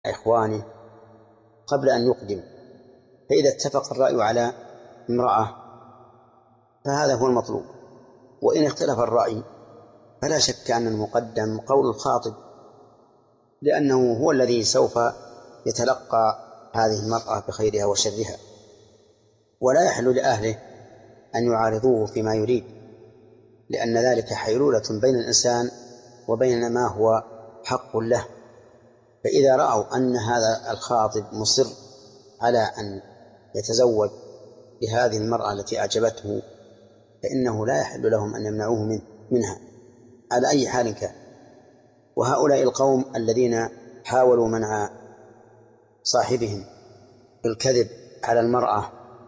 إخوانه قبل أن يقدم، فإذا اتفق الرأي على امرأة فهذا هو المطلوب. وإن اختلف الرأي فلا شك أن المقدم قول الخاطب، لأنه هو الذي سوف يتلقى هذه المرأة بخيرها وشرها، ولا يحل لأهله أن يعارضوه فيما يريد، لأن ذلك حيلولة بين الإنسان وبين ما هو حق له. فإذا رأوا أن هذا الخاطب مصر على أن يتزوج بهذه المرأة التي أعجبته فإنه لا يحل لهم أن يمنعوه منها على أي حال كان. وهؤلاء القوم الذين حاولوا منع صاحبهم بالكذب على المرأة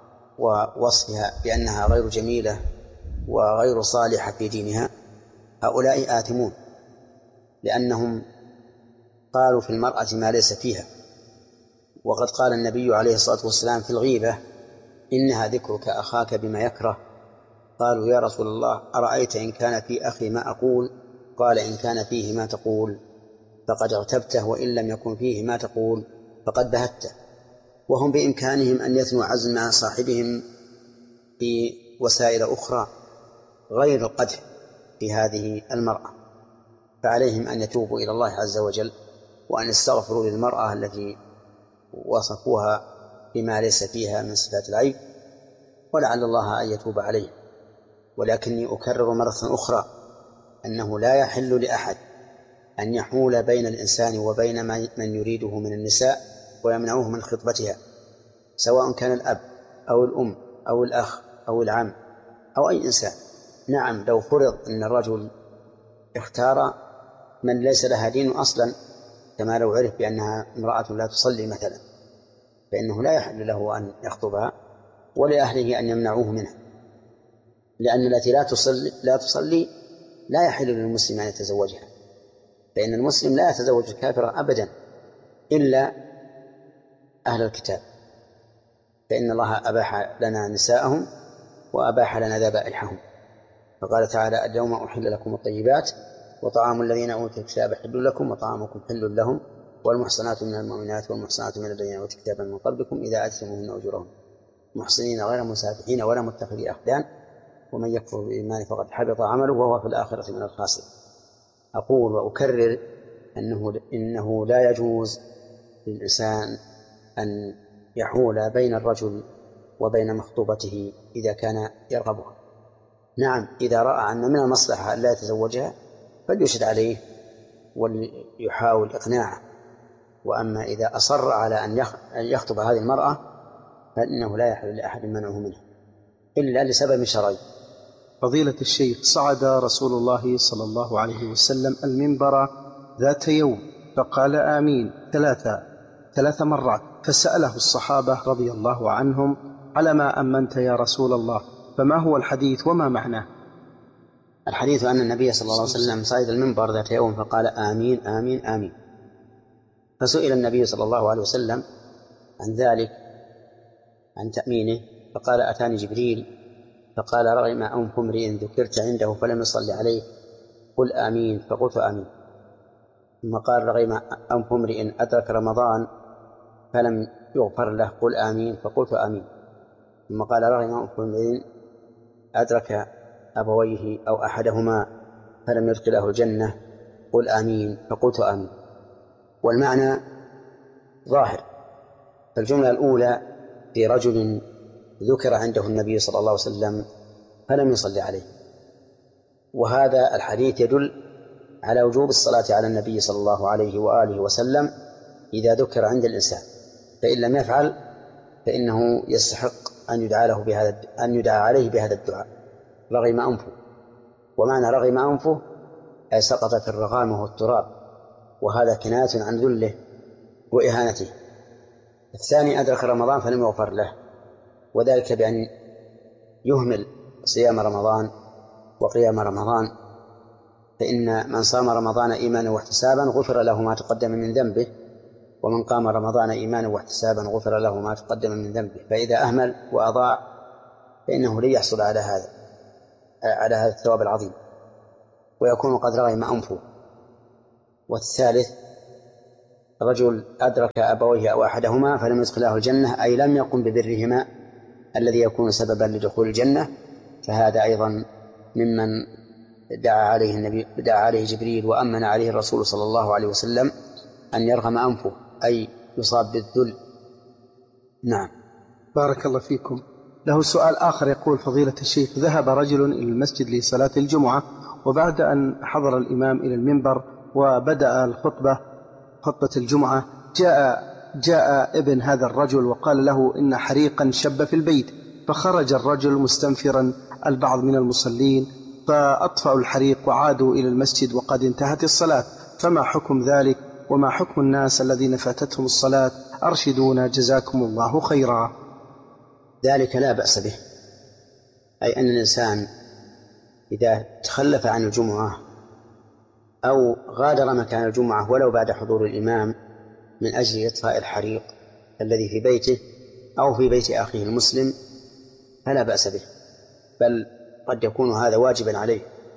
ووصفها بأنها غير جميلة وغير صالحة في دينها، هؤلاء آثمون، لأنهم قالوا في المرأة ما ليس فيها. وقد قال النبي عليه الصلاة والسلام في الغيبة: إنها ذكرك أخاك بما يكره. قالوا: يا رسول الله، أرأيت إن كان في أخي ما أقول؟ قال: إن كان فيه ما تقول فقد اغتبته، وإن لم يكن فيه ما تقول فقد بهته. وهم بإمكانهم أن يثنوا عزم صاحبهم في وسائل أخرى غير القدح في هذه المرأة، فعليهم أن يتوبوا إلى الله عز وجل وأن يستغفروا للمرأة التي وصفوها بما ليس فيها من صفات العيب، ولعل الله أن يتوب عليه. ولكني أكرر مرة أخرى أنه لا يحل لأحد أن يحول بين الإنسان وبين من يريده من النساء ويمنعوه من خطبتها، سواء كان الأب أو الأم أو الأخ أو العم أو أي إنسان. نعم، لو فرض أن الرجل اختار من ليس لها دين أصلا، كما لو عرف بأنها امرأة لا تصلي مثلا، فإنه لا يحل له أن يخطبها ولأهله أن يمنعوه منها، لأن التي لا تصلي لا يحل للمسلم أن يتزوجها، فإن المسلم لا يتزوج الكافر أبدا إلا أهل الكتاب، فإن الله أباح لنا نساءهم وأباح لنا ذبائحهم. فقال تعالى: اليوم أحل لكم الطيبات وطعام الذين أوتوا الكتاب حل لكم وطعامكم حل لهم والمحصنات من المؤمنات والمحصنات من الذين أوتوا الكتاب من قبلكم إذا آتيتموهن أجورهن محصنين غير مسافحين ولا متخذي أخدان ومن يكفر بالإيمان فقد حبط عمله وهو في الآخرة من الخاسرين. أقول وأكرر إنه لا يجوز للإنسان أن يحول بين الرجل وبين مخطوبته إذا كان يرغبها. نعم، إذا رأى أن من المصلحة أن لا يتزوجها فليشد عليه ويحاول إقناعه، وأما إذا أصر على أن يخطب هذه المرأة فإنه لا يحل لأحد منعه منها إلا لسبب شرعي. فضيلة الشيخ، صعد رسول الله صلى الله عليه وسلم المنبر ذات يوم فقال آمين 3 مرات، فسأله الصحابة رضي الله عنهم: على ما أمنت يا رسول الله؟ فما هو الحديث وما معناه؟ الحديث أن النبي صلى الله عليه وسلم صعد المنبر ذات يوم فقال آمين آمين آمين، فسئل النبي صلى الله عليه وسلم عن ذلك، عن تأمينه، فقال: أتاني جبريل فقال: رغم أنف امرئ ذكرت عنده فلم يصلي عليه قل آمين، فقلت آمين. ثم قال: رغم أنف امرئ أدرك رمضان فلم يغفر له قل آمين، فقلت آمين. ثم قال: رغم أنف امرئ أدرك أبويه أو أحدهما فلم يدخله الجنة قل آمين، فقلت آمين. والمعنى ظاهر. فالجملة الأولى في رجل ذكر عنده النبي صلى الله عليه وسلم فلم يصلي عليه، وهذا الحديث يدل على وجوب الصلاة على النبي صلى الله عليه وآله وسلم إذا ذكر عند الإنسان، فإن لم يفعل فإنه يستحق أن يدعى عليه بهذا الدعاء: رغم أنفه. ومعنى رغم أنفه أي سقطت الرغامة والتراب، وهذا كناية عن ذله وإهانته. الثاني أدرك رمضان فلم يغفر له، وذلك بأن يهمل صيام رمضان وقيام رمضان، فإن من صام رمضان إيمانا واحتسابا غفر له ما تقدم من ذنبه، ومن قام رمضان إيمانا واحتسابا غفر له ما تقدم من ذنبه. فإذا أهمل وأضاع فإنه لن يحصل على هذا الثواب العظيم، ويكون قد رغم أنفه. والثالث رجل أدرك أبويه أو أحدهما فلم يدخله الجنة، أي لم يقم ببرهما الذي يكون سببا لدخول الجنة، فهذا أيضا ممن دعا عليه جبريل وأمن عليه الرسول صلى الله عليه وسلم أن يرغم أنفه، أي يصاب بالذل. نعم. بارك الله فيكم. له سؤال آخر يقول: فضيلة الشيخ، ذهب رجل إلى المسجد لصلاة الجمعة، وبعد أن حضر الإمام إلى المنبر وبدأ خطبة الجمعة جاء ابن هذا الرجل وقال له إن حريقا شب في البيت، فخرج الرجل مستنفرا البعض من المصلين فأطفأوا الحريق وعادوا إلى المسجد وقد انتهت الصلاة، فما حكم ذلك وما حكم الناس الذين فاتتهم الصلاة؟ أرشدونا جزاكم الله خيرا. ذلك لا بأس به، أي أن الإنسان إذا تخلف عن الجمعة أو غادر مكان الجمعة ولو بعد حضور الإمام من أجل إطفاء الحريق الذي في بيته أو في بيت أخيه المسلم فلا بأس به، بل قد يكون هذا واجبا عليه،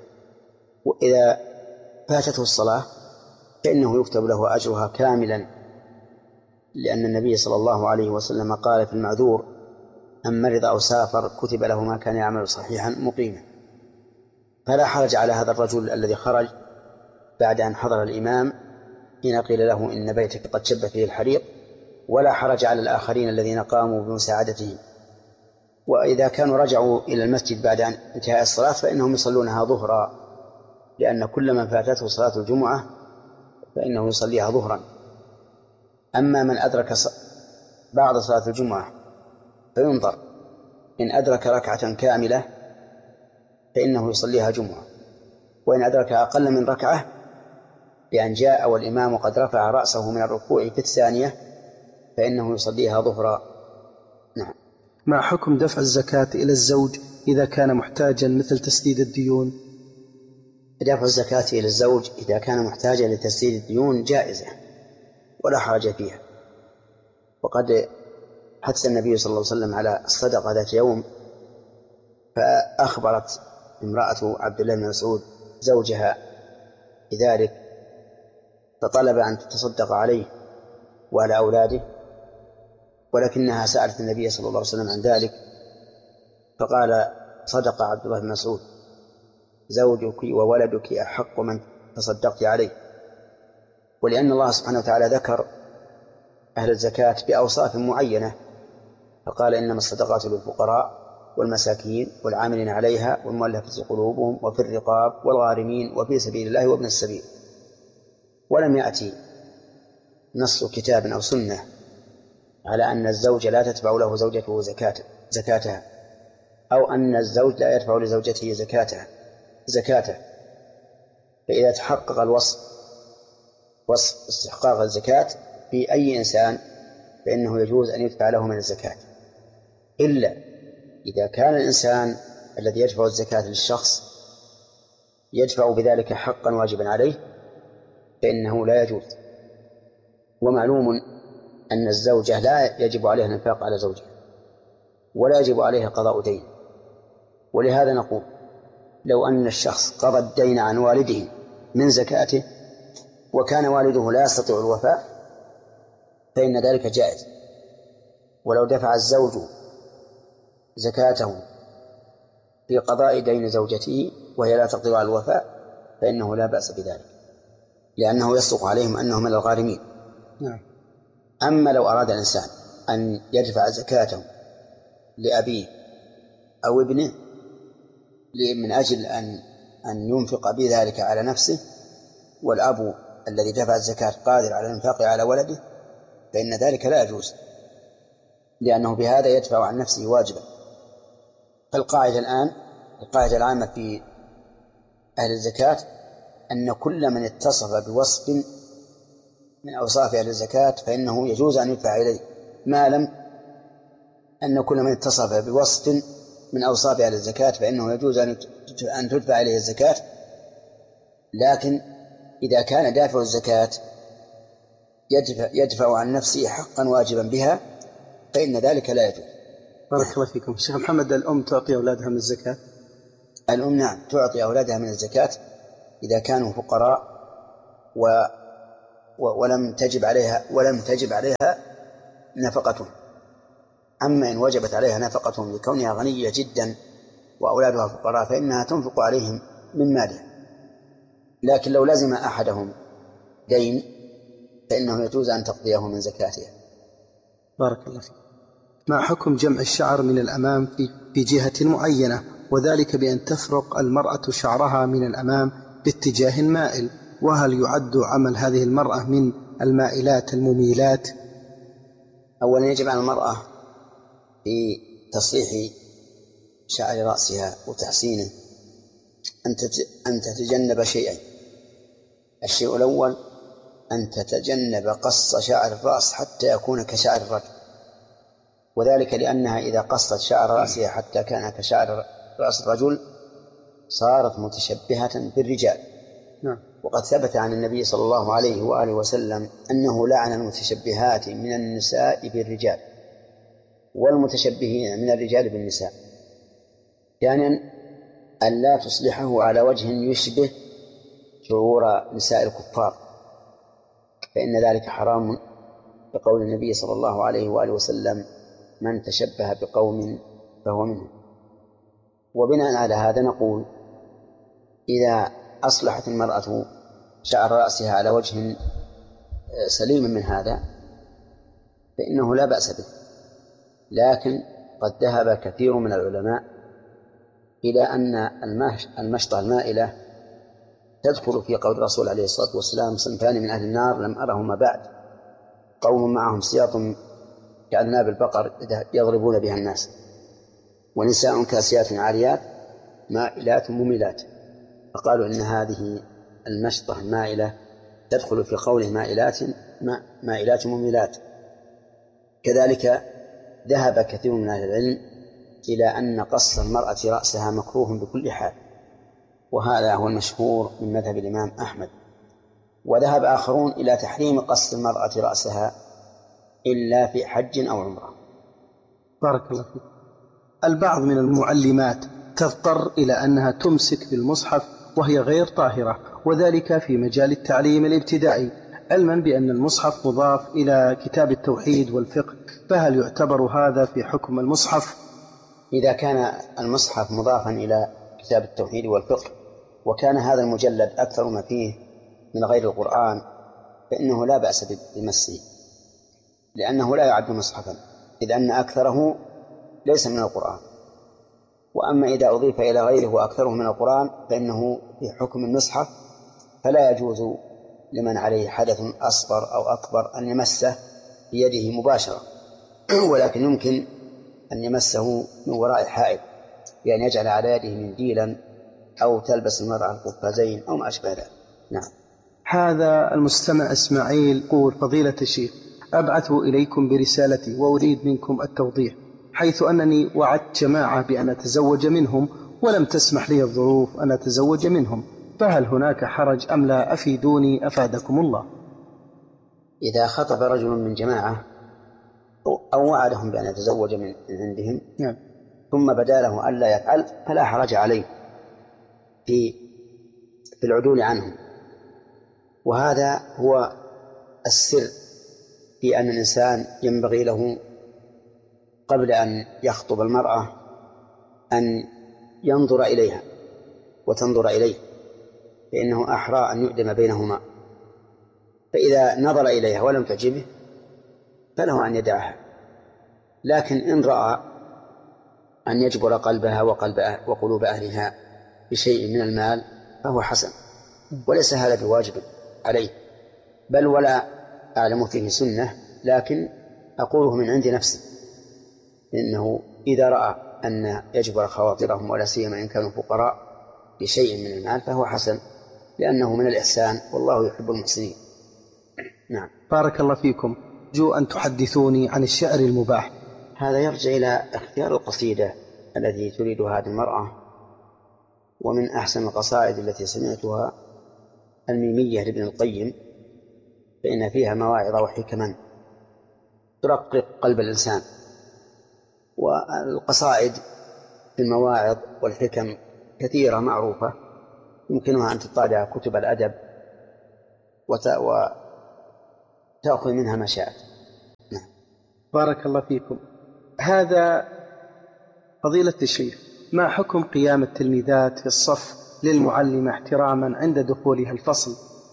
وإذا فاتته الصلاة فإنه يكتب له أجرها كاملا، لأن النبي صلى الله عليه وسلم قال في المعذور: أن مرض أو سافر كتب له ما كان يعمل صحيحا مقيما. فلا حرج على هذا الرجل الذي خرج بعد أن حضر الإمام حين قيل له إن بيتك قد شب فيه الحريق، ولا حرج على الآخرين الذين قاموا بمساعدته. وإذا كانوا رجعوا إلى المسجد بعد انتهاء الصلاة فإنهم يصلونها ظهرا، لأن كل من فاتته صلاة الجمعة فإنه يصليها ظهرا. أما من أدرك بعض صلاة الجمعة فينظر، إن أدرك ركعة كاملة فإنه يصليها جمعة، وإن أدرك أقل من ركعة بأن جاء والإمام قد رفع رأسه من الركوع في الثانية فإنه يصليها ظهرا. نعم. ما حكم دفع الزكاة إلى الزوج إذا كان محتاجا مثل تسديد الديون؟ دفع الزكاة إلى الزوج إذا كان محتاجا لتسديد الديون جائزة ولا حرج فيها، وقد حث النبي صلى الله عليه وسلم على الصدقة ذات يوم، فأخبرت امرأة عبد الله بن مسعود زوجها بذلك فطلب أن تتصدق عليه وعلى أولاده، ولكنها سألت النبي صلى الله عليه وسلم عن ذلك فقال: صدق عبد الله بن مسعود، زوجك وولدك أحق من تصدقت عليه. ولأن الله سبحانه وتعالى ذكر أهل الزكاة بأوصاف معينة، فقال: إنما الصدقات للفقراء والمساكين والعاملين عليها والمؤلفة قلوبهم وفي الرقاب والغارمين وفي سبيل الله وابن السبيل. ولم يأتي نص كتاب أو سنة على أن الزوج لا تتبع له زوجته زكاتها، أو أن الزوج لا يدفع لزوجته زكاته. فإذا تحقق الوصف وصف استحقاق الزكاة في أي إنسان فإنه يجوز أن يدفع له من الزكاة، إلا إذا كان الإنسان الذي يدفع الزكاة للشخص يدفع بذلك حقا واجبا عليه فإنه لا يجوز. ومعلوم أن الزوجة لا يجب عليها الإنفاق على زوجها ولا يجب عليها قضاء دين، ولهذا نقول: لو أن الشخص قضى الدين عن والده من زكاته وكان والده لا يستطيع الوفاء فإن ذلك جائز، ولو دفع الزوج زكاته في قضاء دين زوجته وهي لا تقدر على الوفاء فإنه لا بأس بذلك، لأنه يصدق عليهم أنهم من الغارمين. نعم. أما لو أراد الإنسان أن يدفع زكاته لأبيه أو ابنه من أجل أن ينفق بذلك على نفسه، والأب الذي دفع الزكاة قادر على الإنفاق على ولده، فإن ذلك لا يجوز، لأنه بهذا يدفع عن نفسه واجبا. فالقاعدة الآن القاعدة العامة في أهل الزكاة أن كل من اتصف بوصف من أوصاف أهل الزكاة فإنه يجوز أن يدفع إليه، ما لم أن كل من اتصف بوصف من أوصاف أهل الزكاة فإنه يجوز أن تدفع إليه الزكاة. لكن إذا كان دافع الزكاة يدفع عن نفسه حقا واجبا بها فإن ذلك لا يجوز. بارك الله فيكم. شيخ محمد، الأم تعطي أولادها من الزكاة؟ الأم نعم تعطي أولادها من الزكاة إذا كانوا فقراء ولم تجب عليها نفقتهم. أما إن وجبت عليها نفقتهم لكونها غنية جدا وأولادها فقراء فإنها تنفق عليهم من مالها. لكن لو لزم أحدهم دين فإنه يجوز أن تقضيه من زكاتها. بارك الله فيك. ما حكم جمع الشعر من الأمام في جهة معينة، وذلك بأن تفرق المرأة شعرها من الأمام باتجاه مائل، وهل يعد عمل هذه المرأة من المائلات المميلات؟ أولا يجب على المرأة في تصليح شعر رأسها وتحسينه أن تتجنب شيئين. الشيء الأول أن تتجنب قص شعر الرأس حتى يكون كشعر الرجل، وذلك لأنها إذا قصت شعر رأسها حتى كان كشعر رأس الرجل صارت متشبهة بالرجال. وقد ثبت عن النبي صلى الله عليه وآله وسلم أنه لعن المتشبهات من النساء بالرجال والمتشبهين من الرجال بالنساء. يعني أن لا تصلحه على وجه يشبه شعور نساء الكفار، فإن ذلك حرام بقول النبي صلى الله عليه وآله وسلم: من تشبه بقوم فهو منهم. وبناء على هذا نقول: إذا أصلحت المرأة شعر رأسها على وجه سليم من هذا فإنه لا بأس به. لكن قد ذهب كثير من العلماء إلى أن المشطة المائلة تدخل في قول الرسول عليه الصلاة والسلام: صنفان من أهل النار لم أرهما بعد، قوم معهم سياط كأذناب البقر يضربون بها الناس، ونساء كاسيات عاريات مائلات مميلات. فقالوا إن هذه المشطة المائلة تدخل في قوله مائلات مميلات. كذلك ذهب كثير من أهل العلم إلى أن قص المرأة رأسها مكروه بكل حال، وهذا هو المشهور من مذهب الإمام أحمد. وذهب آخرون إلى تحريم قص المرأة رأسها إلا في حج أو عمرة. بارك الله فيك. البعض من المعلمات تضطر إلى أنها تمسك بالمصحف وهي غير طاهرة، وذلك في مجال التعليم الابتدائي، علما بأن المصحف مضاف إلى كتاب التوحيد والفقه، فهل يعتبر هذا في حكم المصحف؟ إذا كان المصحف مضافا إلى كتاب التوحيد والفقه وكان هذا المجلد أكثر ما فيه من غير القرآن فإنه لا بأس بمسه، لأنه لا يعد مصحفا، إذ أن أكثره ليس من القرآن. وأما إذا أضيف إلى غيره وأكثره من القرآن فإنه في حكم المصحف، فلا يجوز لمن عليه حدث أصغر أو أكبر أن يمسه بيده مباشرة، ولكن يمكن أن يمسه من وراء حائط، بأن يجعل على يده منديلا أو تلبس المرأة القفازين أو ما أشبه ذلك. نعم. هذا المستمع إسماعيل يقول: فضيلة الشيخ، أبعث إليكم برسالتي وأريد منكم التوضيح، حيث أنني وعدت جماعة بأن أتزوج منهم ولم تسمح لي الظروف أن أتزوج منهم، فهل هناك حرج أم لا؟ أفيدوني أفادكم الله. إذا خطب رجل من جماعة أو وعدهم بأن يتزوج من عندهم ثم بدا له ألا يفعل فلا حرج عليه في العدول عنهم. وهذا هو السر في أن الإنسان ينبغي له قبل أن يخطب المرأة أن ينظر إليها وتنظر إليه، فإنه أحرى أن يؤدم بينهما. فإذا نظر إليها ولم تعجبه فله أن يدعها، لكن إن رأى أن يجبر قلبها وقلوب أهلها بشيء من المال فهو حسن، وليس هذا بواجب عليه، بل ولا أعلم فيه سنة، لكن أقوله من عند نفسي، إنه إذا رأى أن يجبر خواطرهم ولا سيما إن كانوا فقراء بشيء من المال فهو حسن، لأنه من الإحسان والله يحب المحسنين. نعم. بارك الله فيكم. أرجو أن تحدثوني عن الشعر المباح. هذا يرجع إلى اختيار القصيدة التي تريدها هذه المرأة، ومن أحسن القصائد التي سمعتها الميمية لابن القيم، فإن فيها مواعظ وحكما ترقق قلب الإنسان. والقصائد في المواعظ والحكم كثيرة معروفة، يمكنها أن تطالع كتب الأدب تأخذ منها ما شاءت. نعم. بارك الله فيكم. هذا فضيلة الشيخ، ما حكم قيام التلميذات في الصف للمعلمة احتراما عند دخولها الفصل؟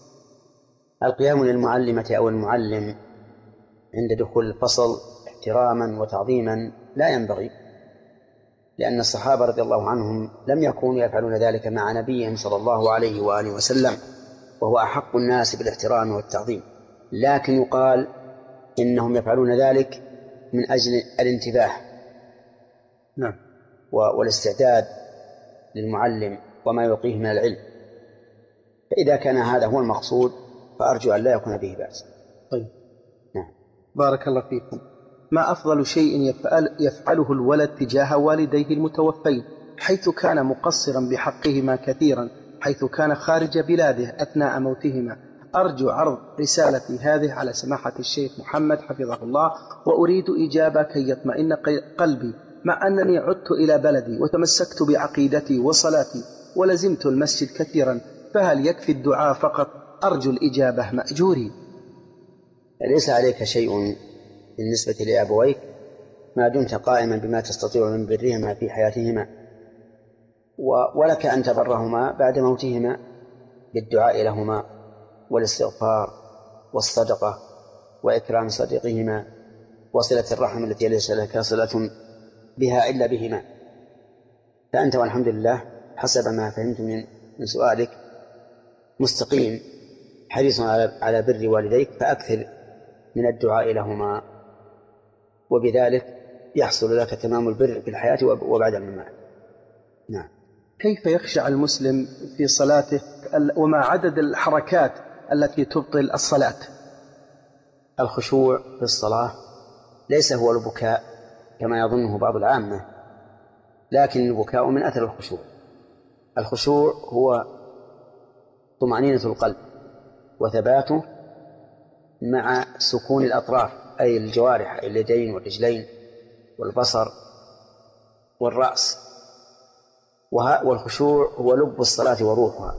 القيام للمعلمة أو المعلم عند دخول الفصل احتراما وتعظيما لا ينبغي، لأن الصحابة رضي الله عنهم لم يكونوا يفعلون ذلك مع نبيهم صلى الله عليه وآله وسلم، وهو أحق الناس بالاحترام والتعظيم، لكن يقال إنهم يفعلون ذلك من أجل الانتباه نعم. والاستعداد للمعلم وما يلقيه من العلم، فإذا كان هذا هو المقصود فأرجو أن لا يكون به بأس. طيب. نعم. بارك الله فيكم. ما أفضل شيء يفعله الولد تجاه والديه المتوفين، حيث كان مقصرا بحقهما كثيرا، حيث كان خارج بلاده أثناء موتهما؟ أرجو عرض رسالتي هذه على سماحة الشيخ محمد حفظه الله، وأريد إجابة كي يطمئن قلبي، مع أنني عدت إلى بلدي وتمسكت بعقيدتي وصلاتي ولزمت المسجد كثيرا، فهل يكفي الدعاء فقط؟ أرجو الإجابة مأجوري. ليس عليك شيء بالنسبة لأبويك ما دمت قائما بما تستطيع من برهما في حياتهما، ولك أن تبرهما بعد موتهما بالدعاء لهما والاستغفار والصدقة وإكرام صديقهما وصلة الرحم التي ليس لك صلة بها إلا بهما. فأنت والحمد لله حسب ما فهمت من سؤالك مستقيم حريص على بر والديك، فأكثر من الدعاء لهما، وبذلك يحصل لك تمام البر في الحياة وبعد الممات. نعم. كيف يخشع المسلم في صلاته وما عدد الحركات التي تبطل الصلاة؟ الخشوع في الصلاة ليس هو البكاء كما يظنه بعض العامة، لكن البكاء من أثر الخشوع. الخشوع هو طمأنينة القلب وثباته مع سكون الأطراف، أي الجوارح، اليدين والرجلين والبصر والرأس، والخشوع هو لب الصلاة وروحها.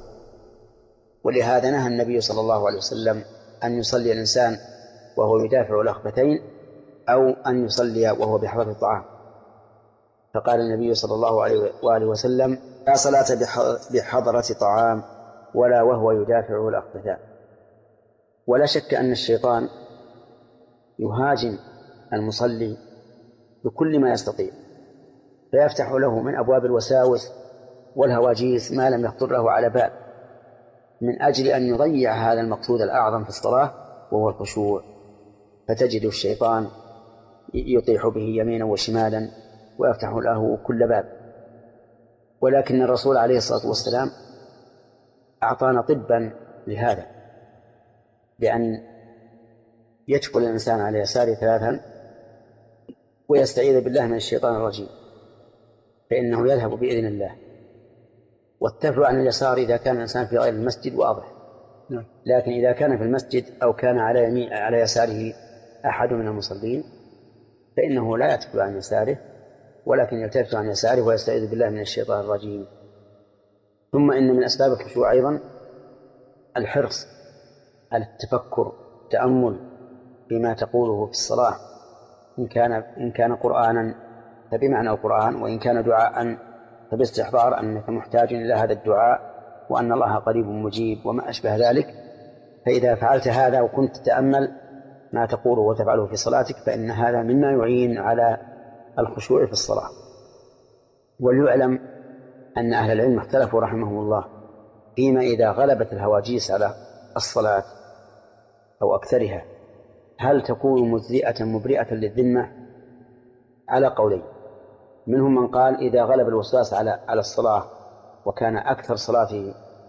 ولهذا نهى النبي صلى الله عليه وسلم أن يصلي الإنسان وهو يدافع الأخبثين، أو أن يصلي وهو بحضرة الطعام، فقال النبي صلى الله عليه وآله وسلم: لا صلاة بحضرة طعام ولا وهو يدافع الأخبثان. ولا شك أن الشيطان يهاجم المصلي بكل ما يستطيع، فيفتح له من أبواب الوساوس والهواجيس ما لم يخطر له على بال، من أجل أن يضيع هذا المقصود الأعظم في الصلاة وهو الخشوع. فتجد الشيطان يطيح به يمينا وشمالا ويفتح له كل باب. ولكن الرسول عليه الصلاة والسلام أعطانا طبا لهذا، بأن يدخل الإنسان على يساره 3 ويستعيذ بالله من الشيطان الرجيم، فإنه يذهب بإذن الله. والتفل عن اليسار إذا كان الإنسان في غير المسجد وأضح، لكن إذا كان في المسجد أو كان على يساره أحد من المصلين فإنه لا يتفل عن يساره، ولكن يلتفت عن يساره ويستعيذ بالله من الشيطان الرجيم. ثم إن من أسباب الخشوع أيضا الحرص على التفكر، التأمل بما تقوله في الصلاة، إن كان قرآنا فبمعنى القرآن، وإن كان دعاء فباستحضار أنك محتاج إلى هذا الدعاء وأن الله قريب مجيب وما أشبه ذلك. فإذا فعلت هذا وكنت تتأمل ما تقوله وتفعله في صلاتك فإن هذا مما يعين على الخشوع في الصلاة. وليعلم أن أهل العلم اختلفوا رحمهم الله فيما إذا غلبت الهواجيس على الصلاة أو أكثرها هل تكون مجزئة مبرئة للذمة؟ على قولين. منهم من قال إذا غلب الوسواس على الصلاة وكان أكثر صلاته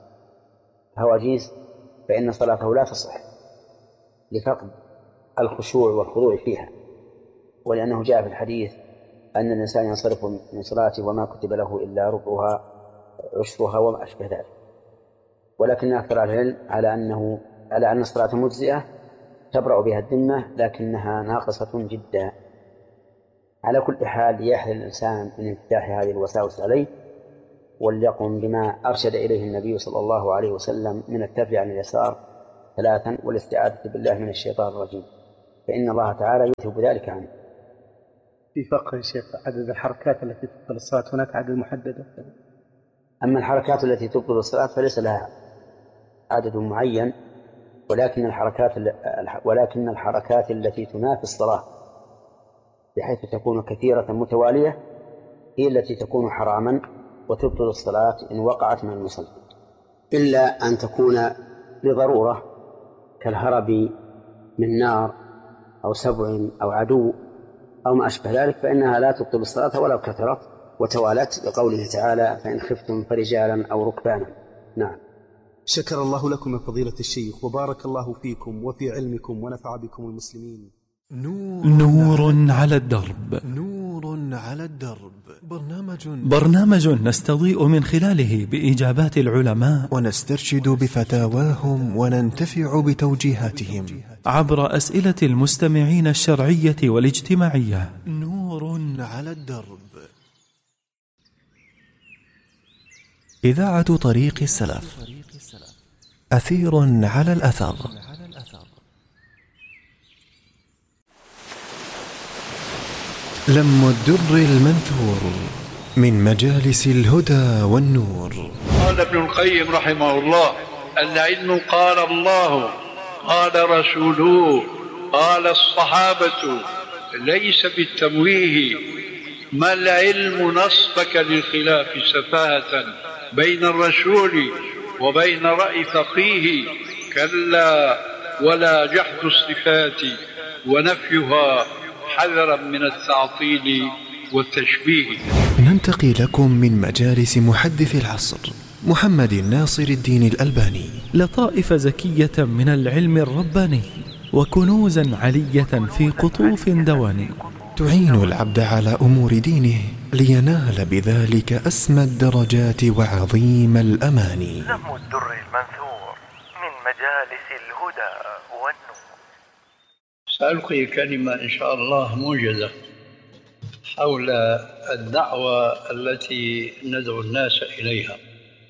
هواجيس فإن صلاته لا تصح لفقد الخشوع والخضوع فيها، ولأنه جاء في الحديث أن الإنسان ينصرف من صلاته وما كتب له إلا ربعها عشرها وما أشبه ذلك. ولكن أكثر العلم على أن الصلاة مجزئة تبرأ بها الذمة، لكنها ناقصة جدا. على كل حال يحذر الإنسان من انفتاح هذه الوساوس عليه، وليقم بما أرشد إليه النبي صلى الله عليه وسلم من التفل عن اليسار 3 والاستعاذة بالله من الشيطان الرجيم، فإن الله تعالى يذهب ذلك عنه. في فقه يا شيخ عدد الحركات التي تبطل الصلاة هناك عدد محدد؟ أما الحركات التي تبطل الصلاة فليس لها عدد معين، ولكن الحركات التي تنافي الصلاة بحيث تكون كثيرة متوالية هي التي تكون حراما وتبطل الصلاة إن وقعت من المصلي، إلا أن تكون لضرورة كالهرب من نار أو سبع أو عدو أو ما أشبه ذلك، فإنها لا تبطل الصلاة ولو كثرت وتوالت، لقوله تعالى: فإن خفتم فرجالا أو ركبانا. نعم. شكر الله لكم من فضيلة الشيخ وبارك الله فيكم وفي علمكم ونفع بكم المسلمين. نور على الدرب. برنامج نستضيء من خلاله بإجابات العلماء ونسترشد بفتاواهم وننتفع بتوجيهاتهم عبر أسئلة المستمعين الشرعية والاجتماعية. نور على الدرب. إذاعة طريق السلف، أثير على الأثر. لم الدر المنثور من مجالس الهدى والنور. قال ابن القيم رحمه الله: العلم قال الله، قال رسوله، قال الصحابة، ليس بالتمويه. ما العلم نصبك للخلاف سفاهة بين الرسول وبين رأي فقيه؟ كلا، ولا جحد الصفات ونفيها حذرا من التعطيل والتشبيه. ننتقي لكم من مجالس محدث العصر محمد ناصر الدين الألباني لطائف زكية من العلم الرباني وكنوزا علية في قطوف دواني تعين العبد على أمور دينه لينال بذلك أسمى الدرجات وعظيم الأماني. لم الدر المنثور من مجالس الهدى والنور. سألقي كلمة إن شاء الله موجزة حول الدعوة التي ندعو الناس إليها،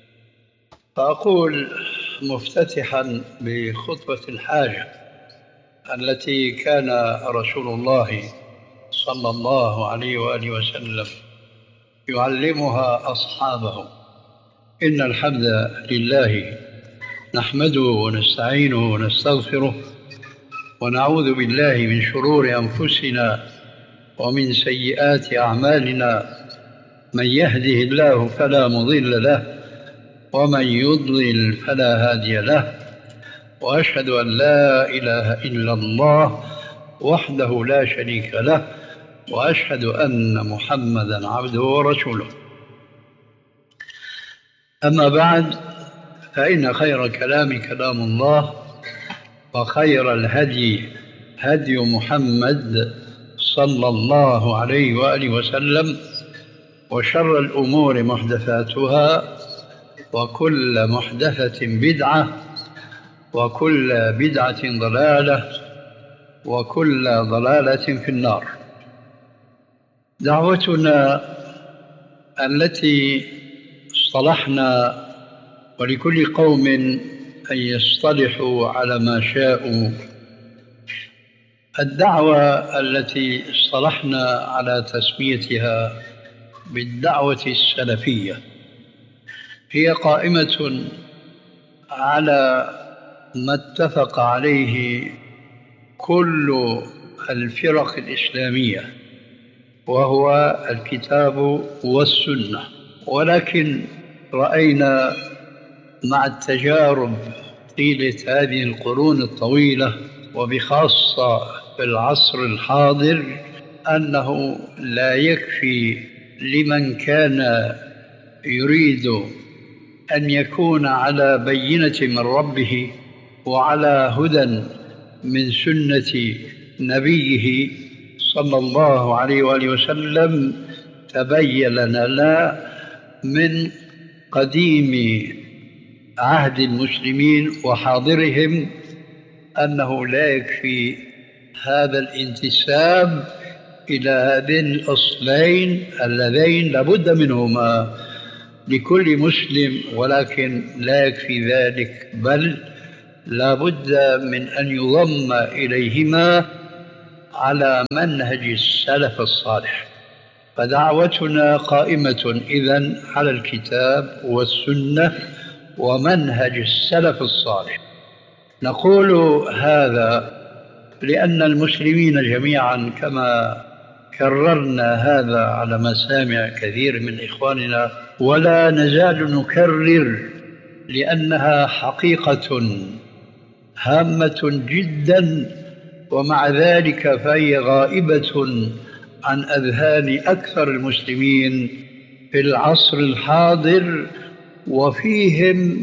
فأقول مفتتحا بخطبة الحاجة التي كان رسول الله صلى الله عليه وآله وسلم يعلمها أصحابه: إن الحمد لله نحمده ونستعينه ونستغفره ونعوذ بالله من شرور أنفسنا ومن سيئات أعمالنا، من يهده الله فلا مضل له ومن يضلل فلا هادي له، وأشهد أن لا إله إلا الله وحده لا شريك له، وأشهد أن محمدا عبده ورسوله. أما بعد، فإن خير كلام كلام الله، وخير الهدي هدي محمد صلى الله عليه وآله وسلم، وشر الأمور محدثاتها، وكل محدثة بدعة، وكل بدعة ضلالة، وكل ضلالة في النار. دعوتنا التي اصطلحنا، ولكل قوم أن يصطلحوا على ما شاءوا، الدعوة التي اصطلحنا على تسميتها بالدعوة السلفية هي قائمة على ما اتفق عليه كل الفرق الإسلامية، وهو الكتاب والسنة. ولكن رأينا مع التجارب طيلة هذه القرون الطويلة، وبخاصة في العصر الحاضر، أنه لا يكفي لمن كان يريد أن يكون على بينة من ربه وعلى هدى من سنة نبيه صلى الله عليه وآله وسلم. تبين لنا من قديم عهد المسلمين وحاضرهم أنه لا يكفي هذا الانتساب إلى هذين الأصلين اللذين لابد منهما لكل مسلم، ولكن لا يكفي ذلك، بل لا بد من أن يضم إليهما على منهج السلف الصالح. فدعوتنا قائمة إذن على الكتاب والسنة ومنهج السلف الصالح. نقول هذا لأن المسلمين جميعا، كما كررنا هذا على مسامع كثير من إخواننا ولا نزال نكرر، لأنها حقيقة هامة جدا، ومع ذلك فهي غائبة عن أذهان أكثر المسلمين في العصر الحاضر، وفيهم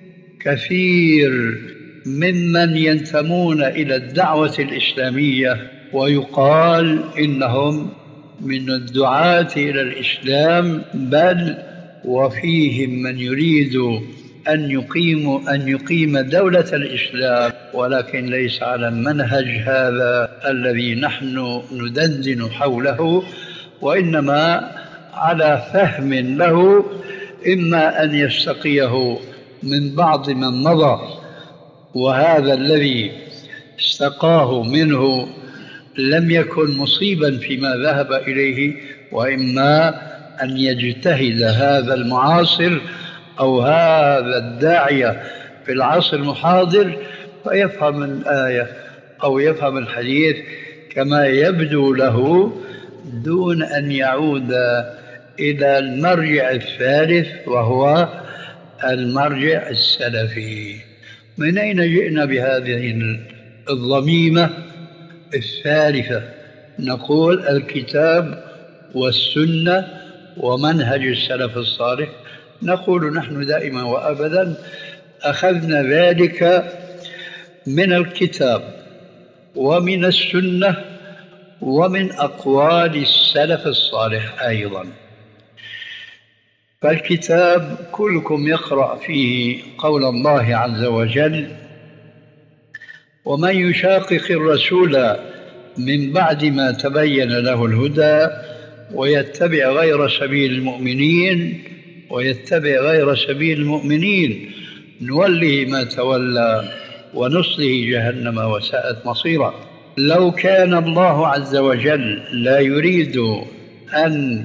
كثير ممن ينتمون إلى الدعوة الإسلامية ويقال إنهم من الدعاة إلى الإسلام، بل وفيهم من يريد أن يقيم دولة الإسلام، ولكن ليس على المنهج هذا الذي نحن ندندن حوله، وإنما على فهم له، إما أن يستقيه من بعض من مضى وهذا الذي استقاه منه لم يكن مصيبا فيما ذهب إليه، وإما أن يجتهد هذا المعاصر أو هذا الداعية في العصر المحاضر فيفهم الآية أو يفهم الحديث كما يبدو له، دون أن يعود إلى المرجع الثالث وهو المرجع السلفي. من أين جئنا بهذه الضميمة الثالثة؟ نقول الكتاب والسنة ومنهج السلف الصالح. نقول نحن دائما وأبدا أخذنا ذلك من الكتاب ومن السنة ومن أقوال السلف الصالح أيضا. فالكتاب كلكم يقرأ فيه قول الله عز وجل: ومن يشاقق الرسول من بعد ما تبين له الهدى ويتبع غير سبيل المؤمنين نوله ما تولى ونصله جهنم وساءت مصيرا. لو كان الله عز وجل لا يريد أن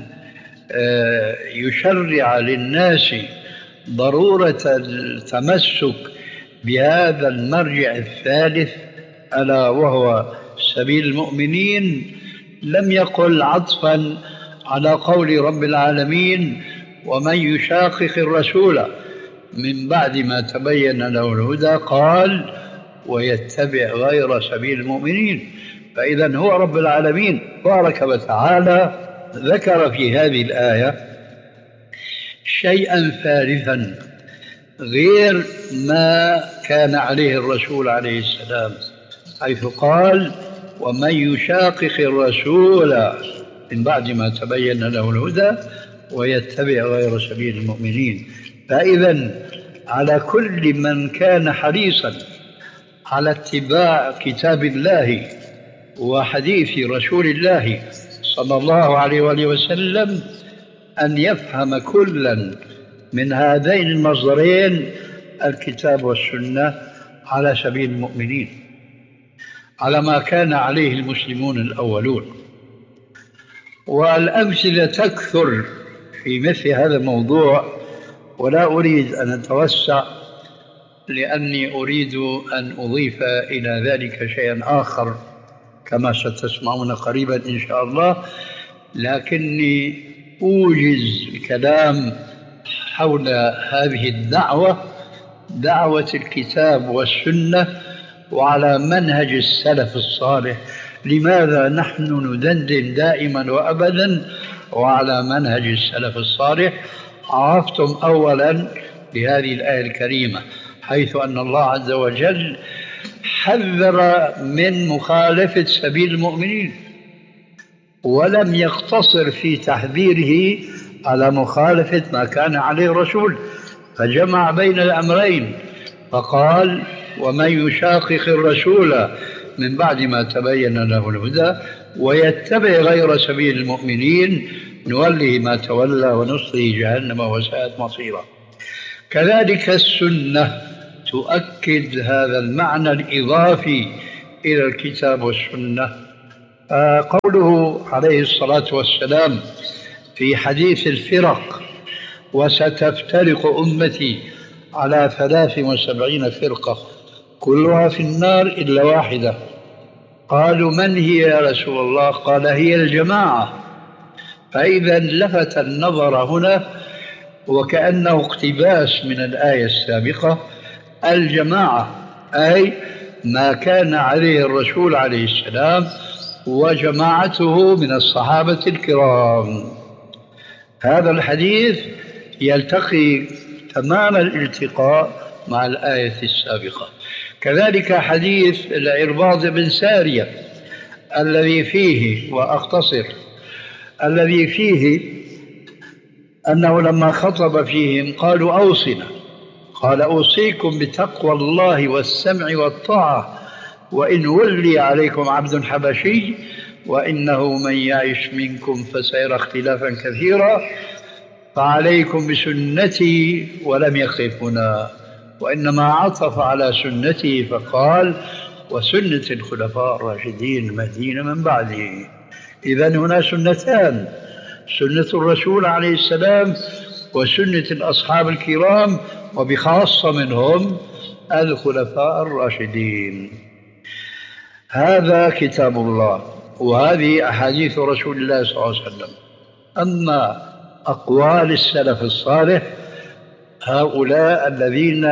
يشرع للناس ضرورة التمسك بهذا المرجع الثالث ألا وهو سبيل المؤمنين، لم يقل عطفا على قول رب العالمين: ومن يشاقق الرسول من بعد ما تبين له الهدى، قال: ويتبع غير سبيل المؤمنين. فإذا هو رب العالمين بارك وتعالى ذكر في هذه الآية شيئا ثالثا غير ما كان عليه الرسول عليه السلام، حيث قال: ومن يشاقق الرسول من بعد ما تبين له الهدى ويتبع غير سبيل المؤمنين. فإذا على كل من كان حريصا على اتباع كتاب الله وحديث رسول الله صلى الله عليه وآله وسلم أن يفهم كلا من هذين المصدرين، الكتاب والسنة، على سبيل المؤمنين، على ما كان عليه المسلمون الأولون. والأمثلة تكثر في مثل هذا الموضوع، ولا أريد أن أتوسع لأني أريد أن أضيف إلى ذلك شيئا آخر كما ستسمعون قريبا إن شاء الله، لكني أوجز الكلام حول هذه الدعوة، دعوة الكتاب والسنة وعلى منهج السلف الصالح. لماذا نحن ندندن دائما وأبدا وعلى منهج السلف الصالح؟ عرفتم أولا بهذه الآية الكريمة، حيث أن الله عز وجل حذر من مخالفة سبيل المؤمنين، ولم يقتصر في تحذيره على مخالفة ما كان عليه الرسول، فجمع بين الأمرين فقال: ومن يشاقق الرسول من بعد ما تبين له الهدى ويتبع غير سبيل المؤمنين نوله ما تولى ونصله جهنم وساءت مصيرا. كذلك تؤكد هذا المعنى الإضافي إلى الكتاب والسنة. قوله عليه الصلاة والسلام في حديث الفرق: وستفترق أمتي على 73 فرقة كلها في النار إلا واحدة. قالوا: من هي يا رسول الله؟ قال: هي الجماعة. فإذا لفت النظر هنا وكأنه اقتباس من الآية السابقة: الجماعة أي ما كان عليه الرسول عليه السلام وجماعته من الصحابة الكرام. هذا الحديث يلتقي تمام الالتقاء مع الآية السابقة. كذلك حديث العرباض بن سارية الذي فيه، وأختصر، الذي فيه أنه لما خطب فيهم قالوا: أوصنا. قال: أوصيكم بتقوى الله والسمع والطاعة وإن ولي عليكم عبد حبشي وإنه من يعش منكم فسيرى اختلافا كثيرا فعليكم بسنتي. ولم يقف هنا، وإنما عطف على سنته فقال: وسنة الخلفاء الراشدين المهديين من بعده. إذن هنا سنتان: سنة الرسول عليه السلام وسنة الأصحاب الكرام، وبخاصة منهم الخلفاء الراشدين. هذا كتاب الله وهذه أحاديث رسول الله صلى الله عليه وسلم. أما أقوال السلف الصالح هؤلاء الذين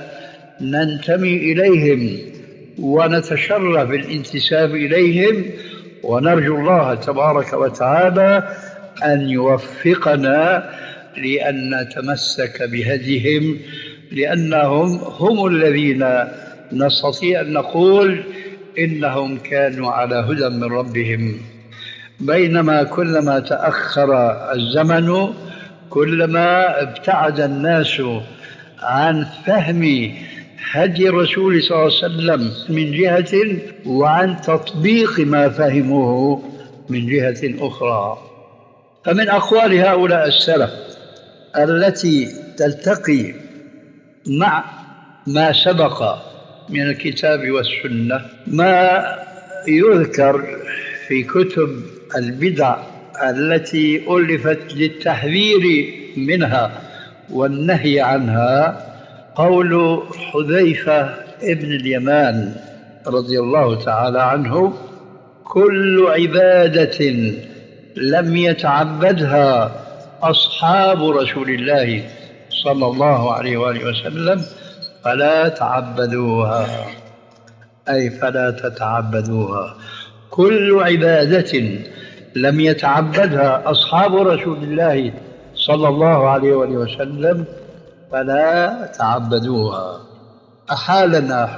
ننتمي إليهم ونتشرف بالانتساب إليهم، ونرجو الله تبارك وتعالى أن يوفقنا لأن نتمسك بهديهم، لأنهم هم الذين نستطيع أن نقول إنهم كانوا على هدى من ربهم. بينما كلما تأخر الزمن كلما ابتعد الناس عن فهم هدي الرسول صلى الله عليه وسلم من جهة، وعن تطبيق ما فهموه من جهة أخرى. فمن أقوال هؤلاء السلف التي تلتقي مع ما سبق من الكتاب والسنة ما يذكر في كتب البدع التي ألفت للتحذير منها والنهي عنها. قول حذيفة ابن اليمان رضي الله تعالى عنه: كل عبادة لم يتعبدها أصحاب رسول الله صلى الله عليه وآله وسلم فلا تعبدوها، أي فلا تتعبدوها. كل عبادة لم يتعبدها أصحاب رسول الله صلى الله عليه وآله وسلم فلا تعبدوها. أحالنا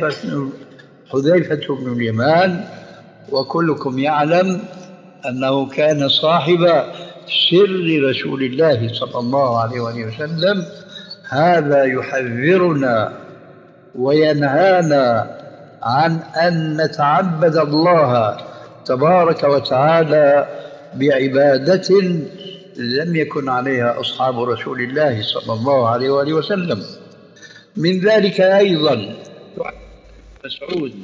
حذيفة بن اليمان، وكلكم يعلم أنه كان صاحب سر رسول الله صلى الله عليه وآله وسلم. هذا يحذرنا وينهانا عن أن نتعبد الله تبارك وتعالى بعبادة لم يكن عليها أصحاب رسول الله صلى الله عليه وآله وسلم. من ذلك أيضا مسعود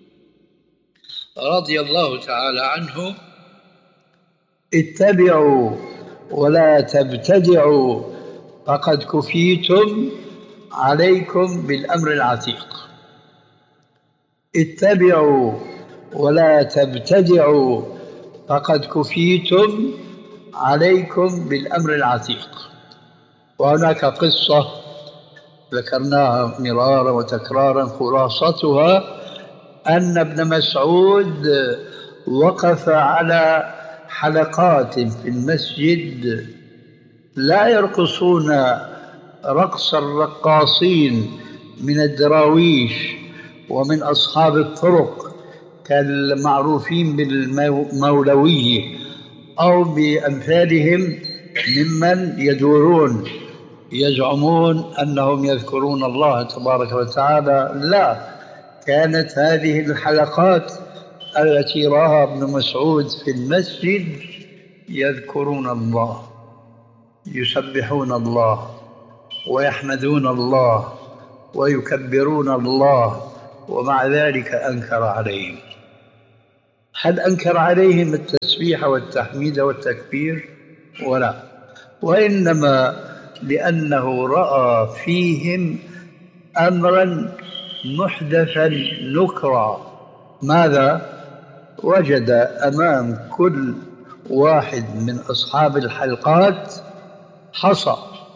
رضي الله تعالى عنه: اتبعوا ولا تبتدعوا فقد كفيتم عليكم بالأمر العتيق. اتبعوا ولا تبتدعوا فقد كفيتم عليكم بالأمر العتيق. وهناك قصة ذكرناها مرارا وتكرارا، خلاصتها أن ابن مسعود وقف على حلقات في المسجد لا يرقصون رقص الرقاصين من الدراويش ومن أصحاب الطرق كالمعروفين بالمولوية أو بأمثالهم ممن يدورون يزعمون أنهم يذكرون الله تبارك وتعالى. لا، كانت هذه الحلقات التي رآها ابن مسعود في المسجد يذكرون الله، يسبحون الله ويحمدون الله ويكبرون الله، ومع ذلك أنكر عليهم. هل أنكر عليهم التسبيح والتحميد والتكبير؟ ولا، وإنما لأنه رأى فيهم أمرا محدثا نكرا. ماذا؟ وجد أمام كل واحد من أصحاب الحلقات حصى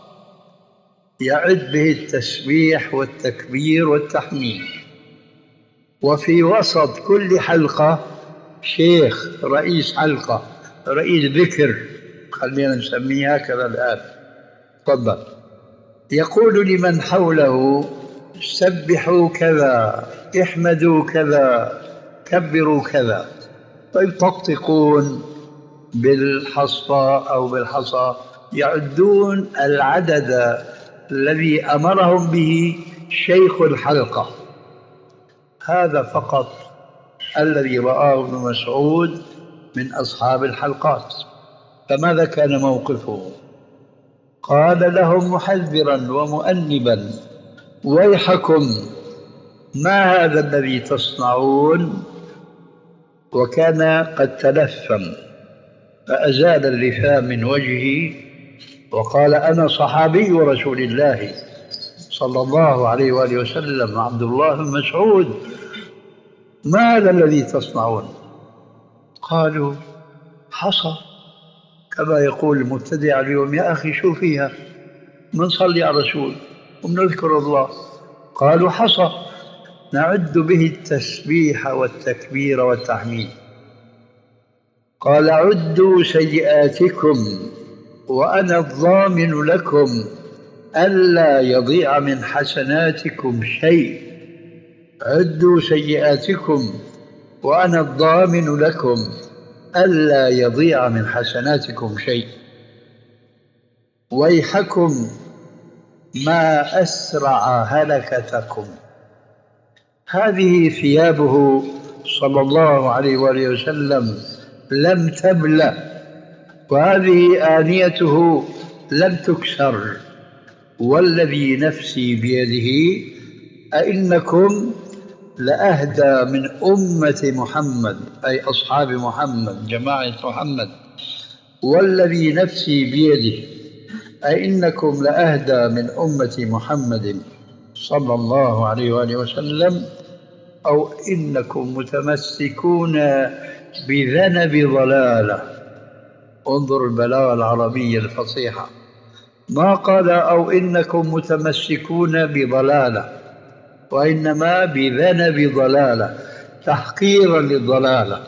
يعد به التسبيح والتكبير والتحميد، وفي وسط كل حلقة شيخ رئيس حلقة، رئيس ذكر، خلينا نسميها كذا الآن، تفضل، يقول لمن حوله سبحوا كذا، احمدوا كذا، كبروا كذا، فيطقطقون بالحصى أو بالحصى، يعدون العدد الذي أمرهم به شيخ الحلقة. هذا فقط الذي رآه ابن مسعود من أصحاب الحلقات. فماذا كان موقفه؟ قال لهم محذرا ومؤنبا: ويحكم، ما هذا الذي تصنعون؟ وكان قد تلثم، فأزال اللثام من وجهه وقال: أنا صحابي رسول الله صلى الله عليه وآله وسلم، عبد الله بن مسعود، ما هذا الذي تصنعون؟ قالوا: حصى، كما يقول المبتدع اليوم: يا أخي شو فيها، منصلي على الرسول ومنذكر الله. قالوا: حصى نعد به التسبيح والتكبير والتحميد. قال: عدوا سيئاتكم وأنا الضامن لكم ألا يضيع من حسناتكم شيء. عدوا سيئاتكم وأنا الضامن لكم ألا يضيع من حسناتكم شيء. ويحكم ما أسرع هلكتكم. هذه ثيابه صلى الله عليه وآله وسلم لم تبلى، وهذه آنيته لم تكسر، والذي نفسي بيده أئنكم لأهدى من أمة محمد، أي أصحاب محمد، جماعة محمد، والذي نفسي بيده أئنكم لأهدى من أمة محمد صلى الله عليه وآله وسلم، أو إنكم متمسكون بذنب ضلالة. انظر البلاغة العربية الفصيحة، ما قال أو إنكم متمسكون بضلالة، وإنما بذنب ضلالة، تحقيرا للضلالة.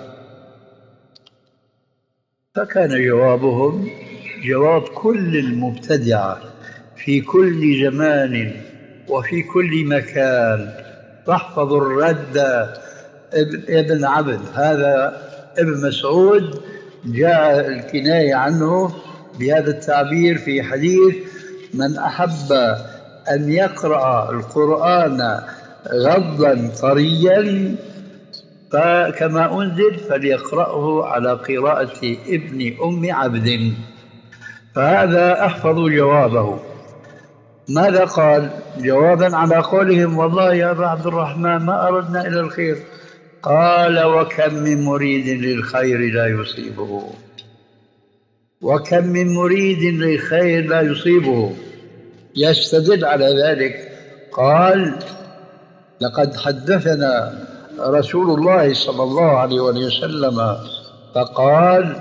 فكان جوابهم جواب كل المبتدعة في كل زمان وفي كل مكان. تحفظ الرد ابن عبد، هذا ابن مسعود جاء الكناية عنه بهذا التعبير في حديث: من أحب أن يقرأ القرآن غضا طريا فكما أنزل فليقرأه على قراءة ابن أم عبد. فهذا أحفظ جوابه. ماذا قال جوابا على قولهم: والله يا أبا عبد الرحمن ما أردنا إلى الخير. قال: وكم من مريد للخير لا يصيبه، وكم من مريد للخير لا يصيبه. يستدل على ذلك قال: لقد حدثنا رسول الله صلى الله عليه وسلم فقال: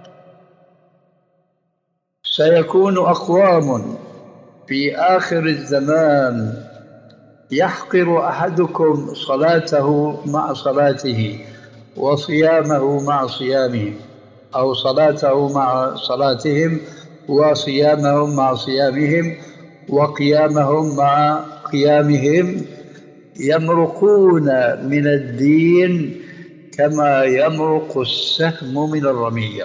سيكون أقوام في آخر الزمان يحقر أحدكم صلاته مع صلاته وصيامه مع صيامهم، أو صلاته مع صلاتهم وصيامهم مع صيامهم وقيامهم مع قيامهم، يمرقون من الدين كما يمرق السهم من الرمية.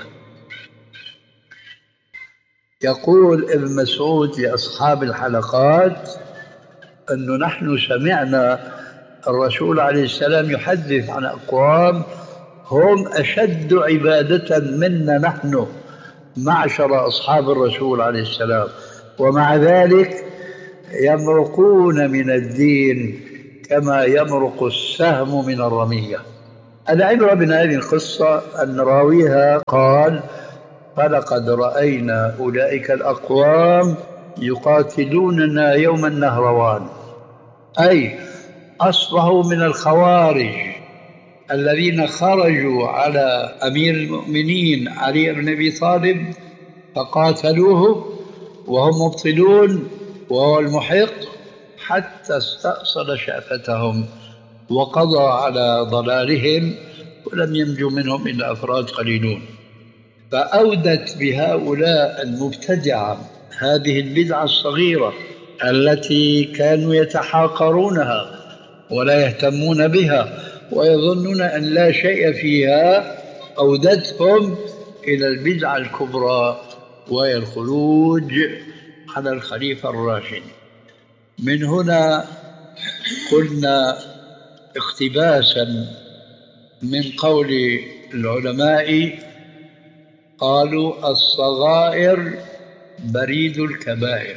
يقول ابن مسعود لأصحاب الحلقات أنه نحن سمعنا الرسول عليه السلام يحدث عن أقوام هم أشد عبادة منا نحن معشر أصحاب الرسول عليه السلام، ومع ذلك يمرقون من الدين كما يمرق السهم من الرمية. العبرة من هذه القصة أن راويها قال: فلقد رأينا أولئك الأقوام يقاتلوننا يوم النهروان، أي أصبحوا من الخوارج الذين خرجوا على أمير المؤمنين علي بن أبي طالب فقاتلوه وهم مبطلون وهو المحق، حتى استأصل شأفتهم وقضى على ضلالهم، ولم ينجو منهم إلا أفراد قليلون. فأودت بهؤلاء المبتدعة هذه البدعة الصغيرة التي كانوا يتحاقرونها ولا يهتمون بها ويظنون أن لا شيء فيها، أودتهم إلى البدعة الكبرى وهي الخروج على الخليفة الراشد. من هنا قلنا اقتباسا من قول العلماء قالوا: الصغائر بريد الكبائر.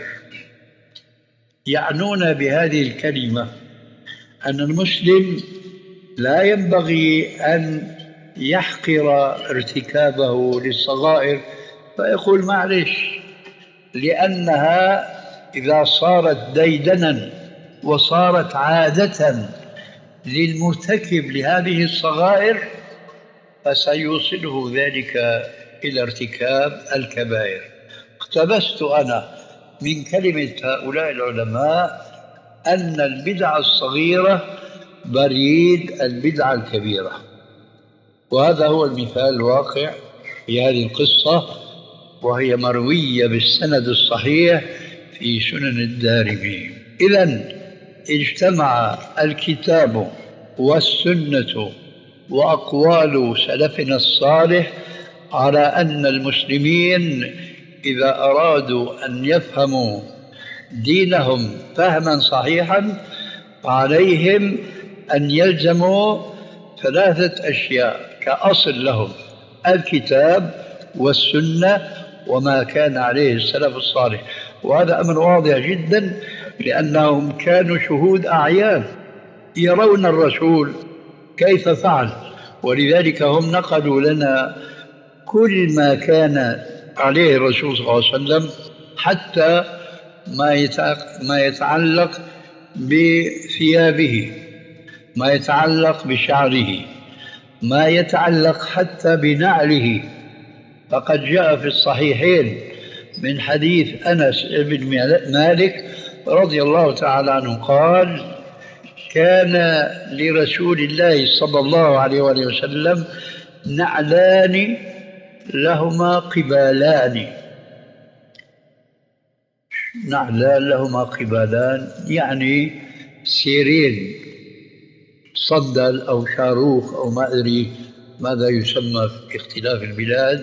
يعنون بهذه الكلمة أن المسلم لا ينبغي أن يحقر ارتكابه للصغائر فيقول معلش، لأنها إذا صارت ديدنا وصارت عادة للمرتكب لهذه الصغائر فسيوصله ذلك إلى ارتكاب الكبائر. اقتبست أنا من كلمة هؤلاء العلماء أن البدعة الصغيرة بريد البدعة الكبيرة، وهذا هو المثال الواقع في هذه القصة، وهي مروية بالسند الصحيح في سنن الدارمي. إذن اجتمع الكتاب والسنة وأقوال سلفنا الصالح على أن المسلمين إذا أرادوا أن يفهموا دينهم فهما صحيحا فعليهم أن يلزموا ثلاثة أشياء كأصل لهم: الكتاب والسنة وما كان عليه السلف الصالح. وهذا أمر واضح جدا، لأنهم كانوا شهود أعيان يرون الرسول كيف فعل، ولذلك هم نقلوا لنا كل ما كان عليه الرسول صلى الله عليه وسلم، حتى ما يتعلق بثيابه، ما يتعلق بشعره، ما يتعلق حتى بنعله. فقد جاء في الصحيحين من حديث أنس بن مالك رضي الله تعالى عنه قال: كان لرسول الله صلى الله عليه وسلم نعلان لهما قبالان. نعلان لهما قبالان يعني سيرين، صندل أو شاروخ أو ما أدري ماذا يسمى في اختلاف البلاد،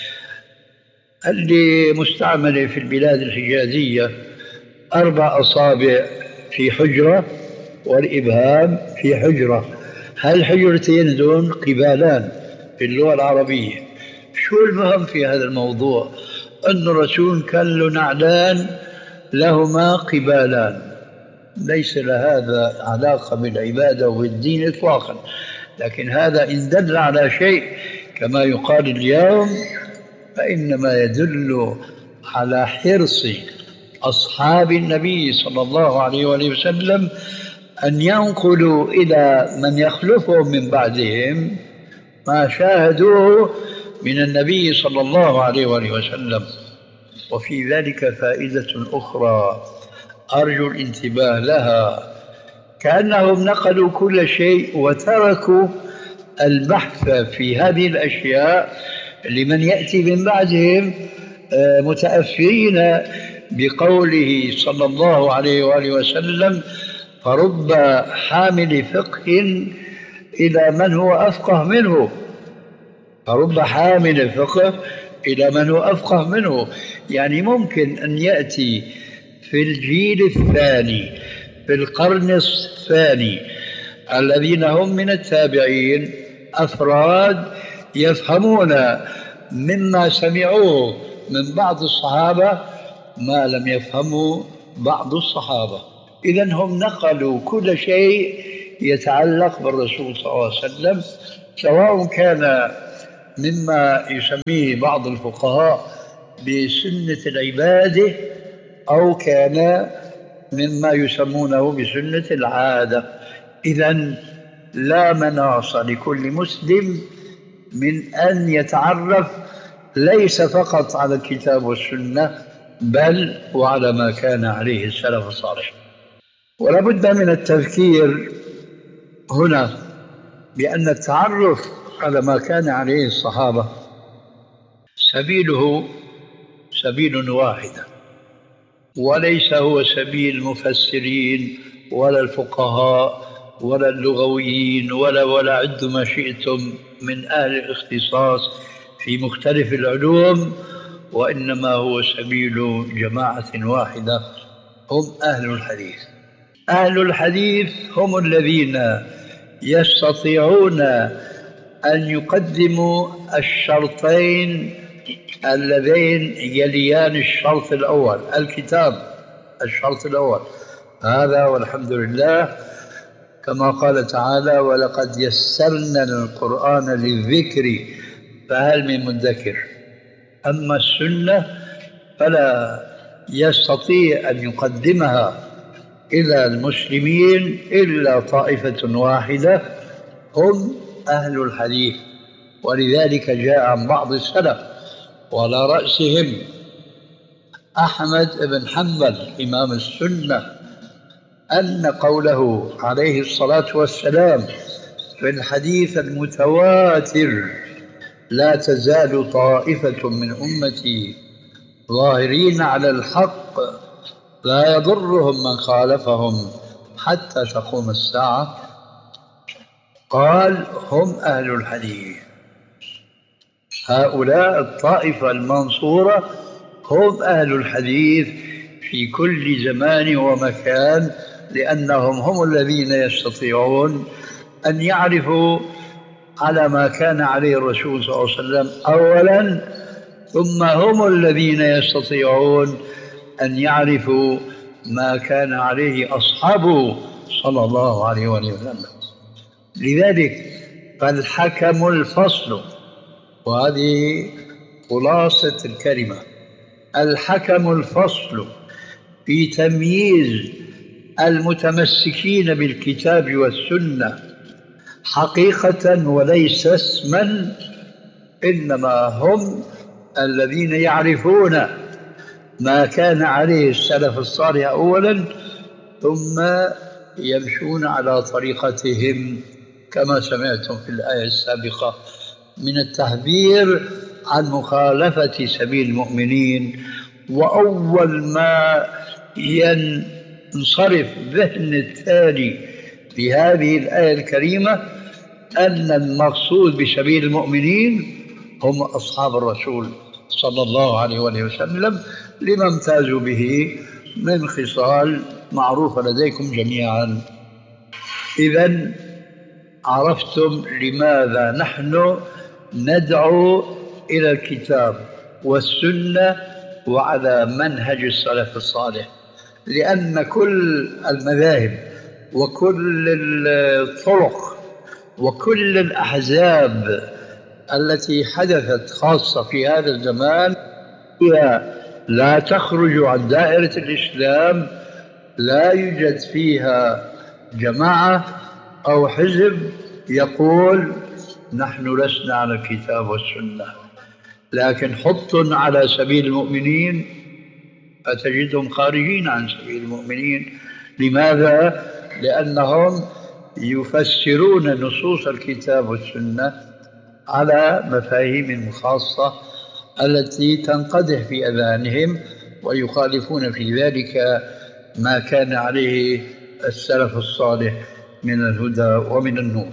اللي مستعملة في البلاد الحجازية 4 أصابع في حجرة والإبهام في حجرة، هالحجرتين دون قبالان في اللغة العربية. شو المهم في هذا الموضوع؟ أن الرسول كان له نعلان لهما قبالان، ليس لهذا علاقة بالعبادة والدين إطلاقا، لكن هذا إن دل على شيء كما يقال اليوم فإنما يدل على حرص أصحاب النبي صلى الله عليه وسلم أن ينقلوا إلى من يخلفهم من بعدهم ما شاهدوه من النبي صلى الله عليه وسلم. وفي ذلك فائدة أخرى أرجو الانتباه لها: كأنهم نقلوا كل شيء وتركوا البحث في هذه الأشياء لمن يأتي من بعدهم، متأثرين بقوله صلى الله عليه وسلم: فرب حامل فقه إلى من هو أفقه منه. فرب حامل فقه إلى من هو أفقه منه، يعني ممكن أن يأتي في الجيل الثاني في القرن الثاني الذين هم من التابعين أفراد يفهمون مما سمعوه من بعض الصحابة ما لم يفهموا بعض الصحابة. إذن هم نقلوا كل شيء يتعلق بالرسول صلى الله عليه وسلم، سواء كان مما يسميه بعض الفقهاء بسنة العبادة أو كان مما يسمونه بسنة العادة. إذن لا مناص لكل مسلم من أن يتعرف ليس فقط على الكتاب والسنة بل وعلى ما كان عليه السلف الصالح. ولا بد من التذكير هنا بأن التعرف على ما كان عليه الصحابة سبيله سبيل واحد، وليس هو سبيل المفسرين ولا الفقهاء ولا اللغويين ولا عد ما شئتم من أهل الاختصاص في مختلف العلوم، وإنما هو سبيل جماعة واحدة هم أهل الحديث. أهل الحديث هم الذين يستطيعون أن يقدموا الشرطين اللذين يليان الشرط الأول، الكتاب الشرط الأول هذا، والحمد لله كما قال تعالى: ولقد يسرنا القرآن للذكر فهل من مدكر. أما السنة فلا يستطيع أن يقدمها إلى المسلمين إلا طائفة واحدة هم أهل الحديث. ولذلك جاء عن بعض السلف وعلى رأسهم أحمد بن حنبل إمام السنة أن قوله عليه الصلاة والسلام في الحديث المتواتر: لا تزال طائفة من أمتي ظاهرين على الحق لا يضرهم من خالفهم حتى تقوم الساعة، قال: هم أهل الحديث. هؤلاء الطائفة المنصورة هم أهل الحديث في كل زمان ومكان، لأنهم هم الذين يستطيعون أن يعرفوا على ما كان عليه الرسول صلى الله عليه وسلم أولا، ثم هم الذين يستطيعون أن يعرفوا ما كان عليه أصحابه صلى الله عليه وسلم. لذلك فالحكم الفصل، وهذه خلاصة الكلمة، الحكم الفصل في تمييز المتمسكين بالكتاب والسنة حقيقة وليس اسما، إنما هم الذين يعرفون ما كان عليه السلف الصالح أولا، ثم يمشون على طريقتهم كما سمعتم في الآية السابقة من التحذير عن مخالفة سبيل المؤمنين. وأول ما ينصرف ذهن التالي بهذه الآية الكريمة أن المقصود بسبيل المؤمنين هم أصحاب الرسول صلى الله عليه وسلم، لما امتازوا به من خصال معروفة لديكم جميعا. إذن عرفتم لماذا نحن ندعو إلى الكتاب والسنة وعلى منهج السلف الصالح، لأن كل المذاهب وكل الطرق وكل الأحزاب التي حدثت خاصة في هذا الزمان هي لا تخرج عن دائرة الإسلام، لا يوجد فيها جماعة أو حزب يقول نحن لسنا على الكتاب والسنة، لكن حط على سبيل المؤمنين فتجدهم خارجين عن سبيل المؤمنين. لماذا؟ لأنهم يفسرون نصوص الكتاب والسنة على مفاهيم خاصة التي تنقدح في أذهانهم، ويخالفون في ذلك ما كان عليه السلف الصالح من الهدى ومن النور.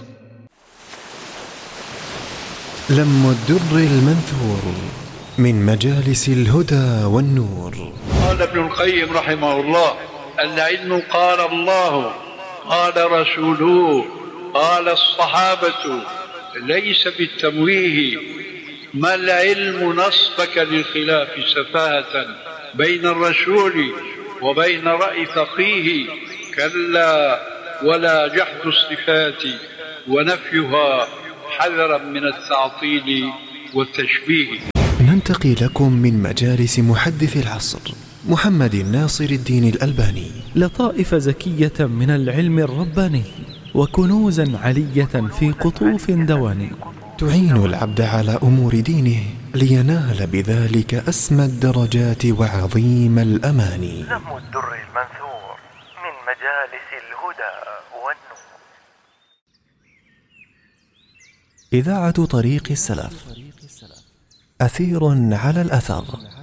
لم الدر المنثور من مجالس الهدى والنور. قال ابن القيم رحمه الله: العلم قال الله قال رسوله قال الصحابة، ليس بالتمويه. ما العلم نصبك للخلاف سفاهة بين الرسول وبين رأي فقيه كلا، ولا جحد الصفات ونفيها حذرا من التعطيل والتشبيه. ننتقي لكم من مجالس محدث العصر محمد ناصر الدين الألباني لطائف زكية من العلم الرباني وكنوزا علية في قطوف دواني تعين العبد على أمور دينه لينال بذلك أسمى الدرجات وعظيم الأماني. نم الدر المنثور من مجالس الهدى والنور. إذاعة طريق السلف، أثير على الأثر.